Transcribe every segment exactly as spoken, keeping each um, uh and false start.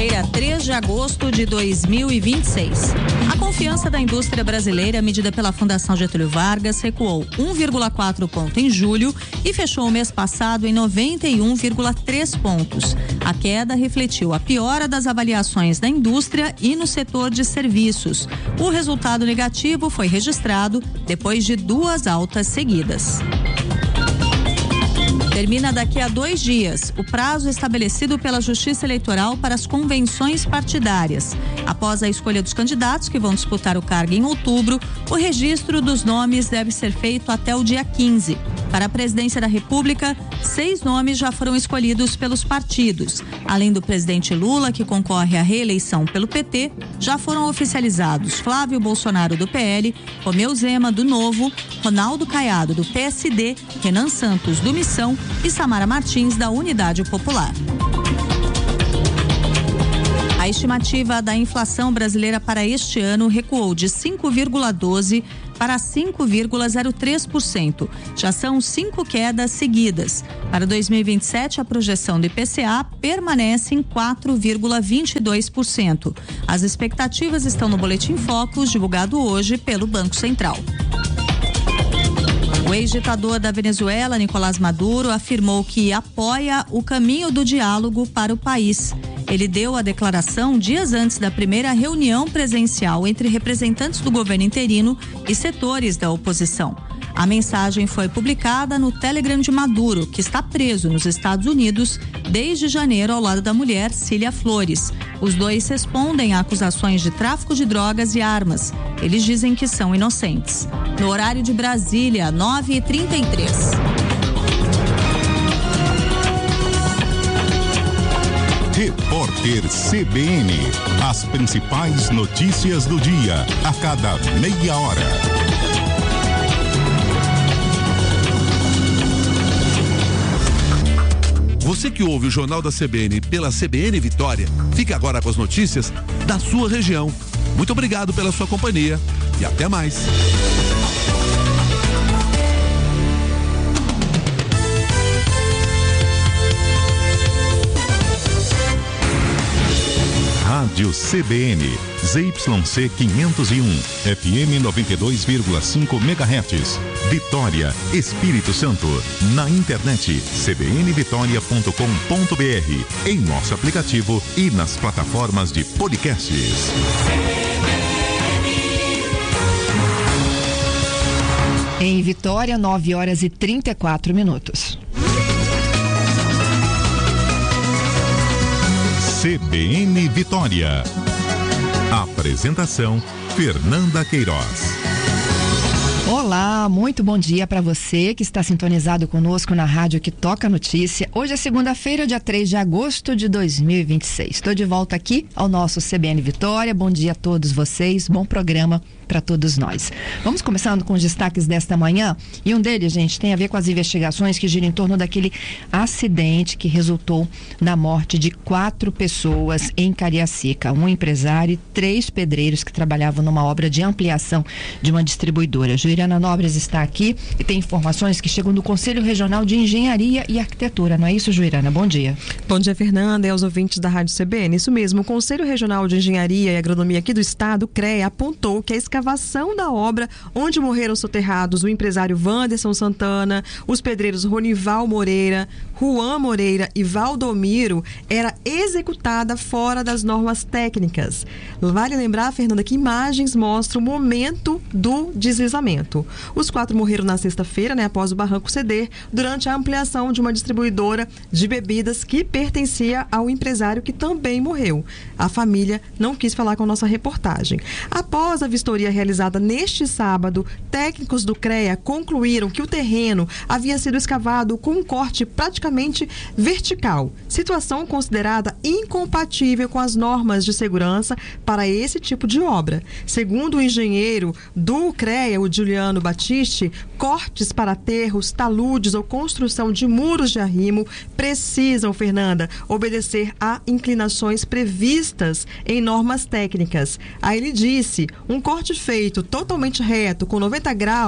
segunda-feira, três de agosto de dois mil e vinte e seis. A confiança da indústria brasileira, medida pela Fundação Getúlio Vargas, recuou um vírgula quatro ponto em julho e fechou o mês passado em noventa e um vírgula três pontos. A queda refletiu a piora das avaliações da indústria e no setor de serviços. O resultado negativo foi registrado depois de duas altas seguidas. Termina daqui a dois dias o prazo estabelecido pela Justiça Eleitoral para as convenções partidárias. Após a escolha dos candidatos que vão disputar o cargo em outubro, o registro dos nomes deve ser feito até o dia quinze. Para a presidência da República, seis nomes já foram escolhidos pelos partidos. Além do presidente Lula, que concorre à reeleição pelo P T, já foram oficializados Flávio Bolsonaro do P L, Romeu Zema do Novo, Ronaldo Caiado do P S D, Renan Santos do Missão e Samara Martins da Unidade Popular. A estimativa da inflação brasileira para este ano recuou de cinco vírgula doze por cento para cinco vírgula zero três por cento. Já são cinco quedas seguidas. Para dois mil e vinte e sete, a projeção do I P C A permanece em quatro vírgula vinte e dois por cento. As expectativas estão no Boletim Focus, divulgado hoje pelo Banco Central. O ex-ditador da Venezuela, Nicolás Maduro, afirmou que apoia o caminho do diálogo para o país. Ele deu a declaração dias antes da primeira reunião presencial entre representantes do governo interino e setores da oposição. A mensagem foi publicada no Telegram de Maduro, que está preso nos Estados Unidos desde janeiro ao lado da mulher Cília Flores. Os dois respondem a acusações de tráfico de drogas e armas. Eles dizem que são inocentes. No horário de Brasília, nove e trinta e três. Repórter C B N. As principais notícias do dia, a cada meia hora. Você que ouve o Jornal da C B N pela C B N Vitória, fica agora com as notícias da sua região. Muito obrigado pela sua companhia e até mais. Rádio C B N, Z Y C quinhentos e um, F M noventa e dois vírgula cinco megahertz. Vitória, Espírito Santo. Na internet, c b n vitória ponto com ponto b r, em nosso aplicativo e nas plataformas de podcasts. Em Vitória, nove horas e trinta e quatro minutos. C B N Vitória. Apresentação: Fernanda Queiroz. Olá, muito bom dia para você que está sintonizado conosco na rádio que toca notícia. Hoje é segunda-feira, dia três de agosto de dois mil e vinte e seis. Estou de volta aqui ao nosso C B N Vitória. Bom dia a todos vocês, bom programa para todos nós. Vamos começando com os destaques desta manhã, e um deles, gente, tem a ver com as investigações que giram em torno daquele acidente que resultou na morte de quatro pessoas em Cariacica, um empresário e três pedreiros que trabalhavam numa obra de ampliação de uma distribuidora. Juliana Nobres está aqui e tem informações que chegam do Conselho Regional de Engenharia e Arquitetura, não é isso, Juliana? Bom dia. Bom dia, Fernanda, e aos ouvintes da Rádio C B N. Isso mesmo, o Conselho Regional de Engenharia e Agronomia aqui do Estado, CREA, apontou que a escavação da obra onde morreram soterrados o empresário Wanderson Santana, os pedreiros Ronival Moreira, Juan Moreira e Valdomiro era executada fora das normas técnicas. Vale lembrar, Fernanda, que imagens mostram o momento do deslizamento. Os quatro morreram na sexta-feira, né, após o barranco ceder, durante a ampliação de uma distribuidora de bebidas que pertencia ao empresário que também morreu. A família não quis falar com a nossa reportagem. Após a vistoria realizada neste sábado, técnicos do CREA concluíram que o terreno havia sido escavado com um corte praticamente vertical, situação considerada incompatível com as normas de segurança para esse tipo de obra. Segundo o engenheiro do CREA, o Juliano Batiste, cortes para aterros, taludes ou construção de muros de arrimo precisam, Fernanda, obedecer a inclinações previstas em normas técnicas. Aí ele disse, um corte feito totalmente reto, com noventa graus,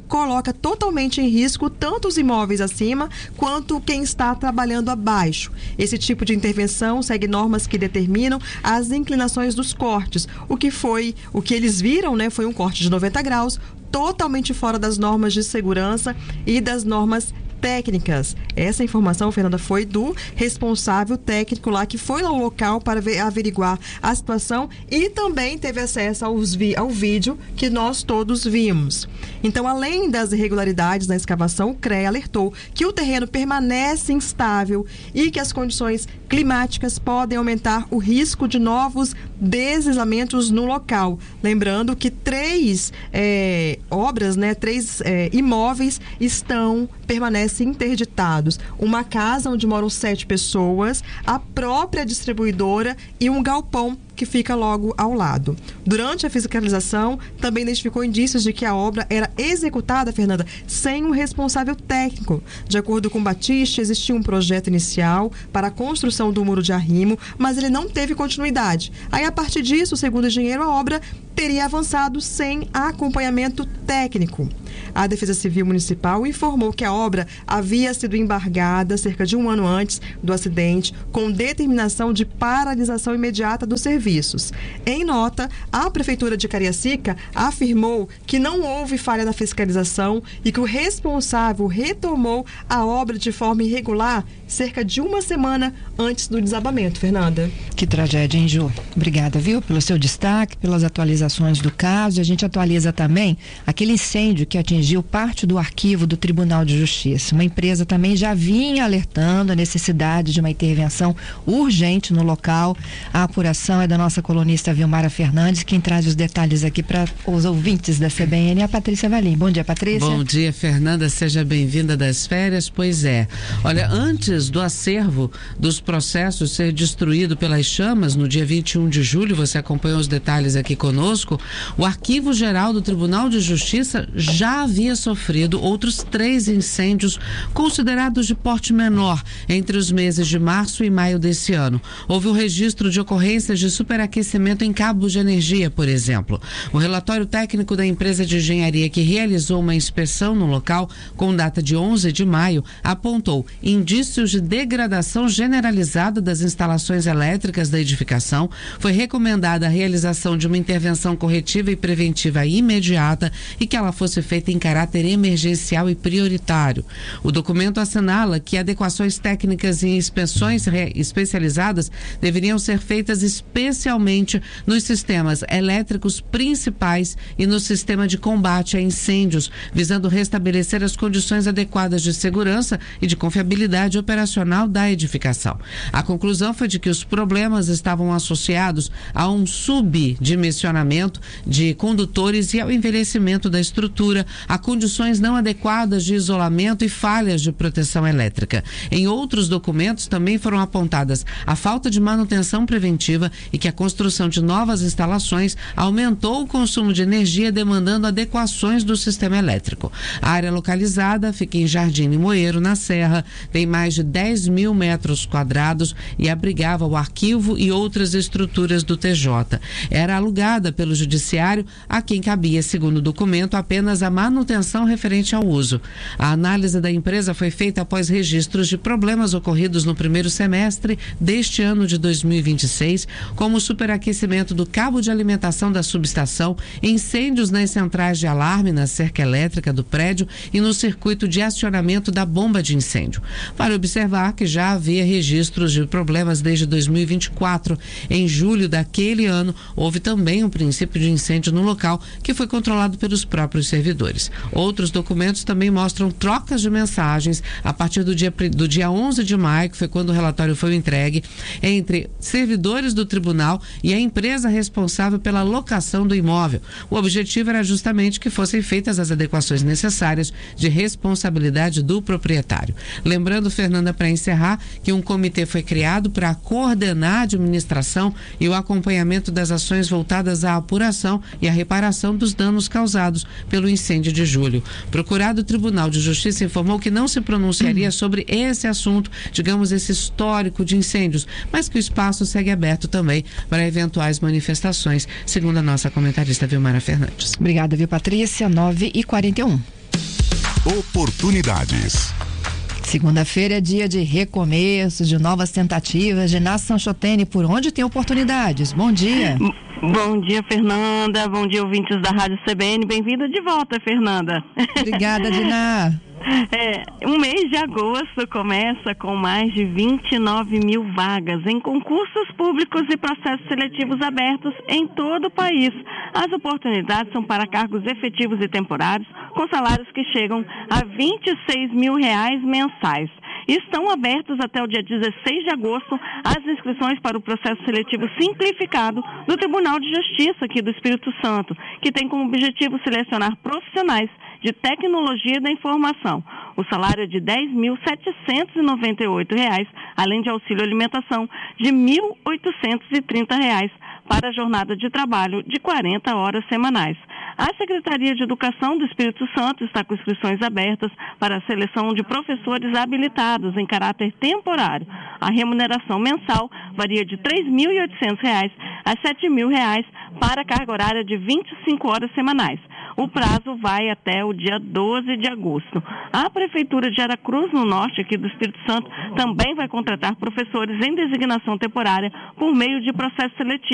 coloca totalmente em risco tanto os imóveis acima quanto quem está trabalhando abaixo. Esse tipo de intervenção segue normas que determinam as inclinações dos cortes. O que foi, o que eles viram, né, foi um corte de noventa graus, totalmente fora das normas de segurança e das normas técnicas. Essa informação, Fernanda, foi do responsável técnico lá que foi ao local para ver, averiguar a situação e também teve acesso aos vi, ao vídeo que nós todos vimos. Então, além das irregularidades na escavação, o CREA alertou que o terreno permanece instável e que as condições climáticas podem aumentar o risco de novos deslizamentos no local. Lembrando que três é, obras, né, três é, imóveis estão permanecem interditados. Uma casa onde moram sete pessoas, a própria distribuidora e um galpão que fica logo ao lado. Durante a fiscalização, também identificou indícios de que a obra era executada, Fernanda, sem um responsável técnico. De acordo com Batista, existia um projeto inicial para a construção do muro de arrimo, mas ele não teve continuidade. Aí, a partir disso, segundo o engenheiro, a obra teria avançado sem acompanhamento técnico. A Defesa Civil Municipal informou que a obra havia sido embargada cerca de um ano antes do acidente, com determinação de paralisação imediata dos serviços. Em nota, a Prefeitura de Cariacica afirmou que não houve falha na fiscalização e que o responsável retomou a obra de forma irregular cerca de uma semana antes do desabamento. Fernanda. Que tragédia, hein, Ju? Obrigada, viu, pelo seu destaque, pelas atualizações do caso. E a gente atualiza também aquele incêndio que atingiu parte do arquivo do Tribunal de Justiça. Uma empresa também já vinha alertando a necessidade de uma intervenção urgente no local. A apuração é da nossa colunista Vilmara Fernandes, quem traz os detalhes aqui para os ouvintes da C B N, a Patrícia Valim. Bom dia, Patrícia. Bom dia, Fernanda, seja bem-vinda das férias. Pois é, olha, antes do acervo dos processos ser destruído pelas chamas no dia vinte e um de julho, você acompanhou os detalhes aqui conosco, o Arquivo Geral do Tribunal de Justiça já havia sofrido outros três incêndios considerados de porte menor entre os meses de março e maio desse ano. Houve o registro de ocorrências de superaquecimento em cabos de energia, por exemplo. O relatório técnico da empresa de engenharia que realizou uma inspeção no local, com data de onze de maio, apontou indícios de degradação generalizada das instalações elétricas da edificação. Foi recomendada a realização de uma intervenção corretiva e preventiva imediata e que ela fosse feita em caráter emergencial e prioritário. O documento assinala que adequações técnicas e inspeções especializadas deveriam ser feitas especialmente nos sistemas elétricos principais e no sistema de combate a incêndios, visando restabelecer as condições adequadas de segurança e de confiabilidade operacional da edificação. A conclusão foi de que os problemas estavam associados a um subdimensionamento de condutores e ao envelhecimento da estrutura, a condições não adequadas de isolamento e falhas de proteção elétrica. Em outros documentos também foram apontadas a falta de manutenção preventiva e que a construção de novas instalações aumentou o consumo de energia, demandando adequações do sistema elétrico. A área localizada fica em Jardim Limoeiro, na Serra, tem mais de dez mil metros quadrados e abrigava o arquivo e outras estruturas do T J. Era alugada pelo Judiciário, a quem cabia, segundo o documento, apenas a manutenção referente ao uso. A análise da empresa foi feita após registros de problemas ocorridos no primeiro semestre deste ano de dois mil e vinte e seis, como o superaquecimento do cabo de alimentação da subestação, incêndios nas centrais de alarme na cerca elétrica do prédio e no circuito de acionamento da bomba de incêndio. Vale observar que já havia registros de problemas desde dois mil e vinte e quatro. Em julho daquele ano, houve também um princípio de incêndio no local, que foi controlado pelos próprios servidores. Outros documentos também mostram trocas de mensagens a partir do dia, do dia onze de maio, que foi quando o relatório foi entregue, entre servidores do tribunal e a empresa responsável pela locação do imóvel. O objetivo era justamente que fossem feitas as adequações necessárias de responsabilidade do proprietário. Lembrando, Fernanda, para encerrar, que um comitê foi criado para coordenar a administração e o acompanhamento das ações voltadas à apuração e à reparação dos danos causados pelo incêndio de julho. O procurado Tribunal de Justiça informou que não se pronunciaria sobre esse assunto, digamos, esse histórico de incêndios, mas que o espaço segue aberto também para eventuais manifestações, segundo a nossa comentarista Vilmara Fernandes. Obrigada, viu, Patrícia? nove e quarenta e um. Oportunidades. Segunda-feira é dia de recomeços, de novas tentativas. Ginásio Sanchotene, por onde tem oportunidades? Bom dia. Bom dia, Fernanda. Bom dia, ouvintes da Rádio C B N. Bem-vinda de volta, Fernanda. Obrigada, Diná. É, o mês de agosto começa com mais de vinte e nove mil vagas em concursos públicos e processos seletivos abertos em todo o país. As oportunidades são para cargos efetivos e temporários, com salários que chegam a vinte e seis mil reais mensais. Estão abertos até o dia dezesseis de agosto as inscrições para o processo seletivo simplificado do Tribunal de Justiça aqui do Espírito Santo, que tem como objetivo selecionar profissionais de tecnologia da informação. O salário é de dez mil setecentos e noventa e oito reais, além de auxílio alimentação de mil oitocentos e trinta reais para a jornada de trabalho de quarenta horas semanais. A Secretaria de Educação do Espírito Santo está com inscrições abertas para a seleção de professores habilitados em caráter temporário. A remuneração mensal varia de três mil e oitocentos reais a sete mil reais para a carga horária de vinte e cinco horas semanais. O prazo vai até o dia doze de agosto. A Prefeitura de Aracruz, no norte aqui do Espírito Santo, também vai contratar professores em designação temporária por meio de processo seletivo.